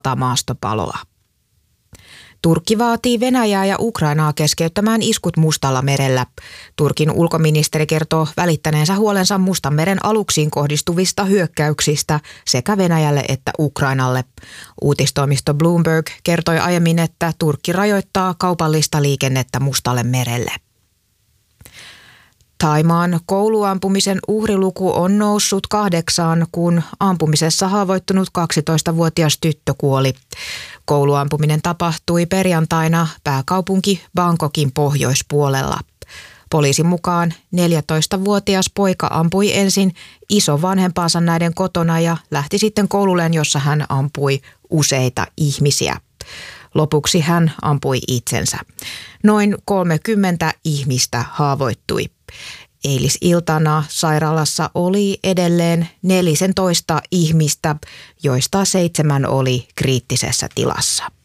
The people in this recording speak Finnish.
maastopaloa. Turkki vaatii Venäjää ja Ukrainaa keskeyttämään iskut Mustalla merellä. Turkin ulkoministeri kertoo välittäneensä huolensa Mustanmeren aluksiin kohdistuvista hyökkäyksistä sekä Venäjälle että Ukrainalle. Uutistoimisto Bloomberg kertoi aiemmin, että Turkki rajoittaa kaupallista liikennettä Mustalle merelle. Thaimaan kouluampumisen uhriluku on noussut 8, kun ampumisessa haavoittunut 12-vuotias tyttö kuoli. Kouluampuminen tapahtui perjantaina pääkaupunki Bangkokin pohjoispuolella. Poliisin mukaan 14-vuotias poika ampui ensin isovanhempaansa näiden kotona ja lähti sitten koululleen, jossa hän ampui useita ihmisiä. Lopuksi hän ampui itsensä. Noin 30 ihmistä haavoittui. Eilisiltana sairaalassa oli edelleen 14 ihmistä, joista 7 oli kriittisessä tilassa.